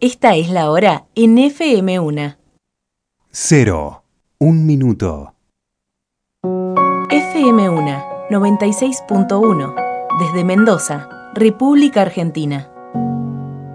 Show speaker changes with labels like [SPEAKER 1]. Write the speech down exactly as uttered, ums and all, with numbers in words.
[SPEAKER 1] Esta es la hora en F M uno.
[SPEAKER 2] Cero. Un minuto.
[SPEAKER 1] F M uno, noventa y seis punto uno. Desde Mendoza, República Argentina.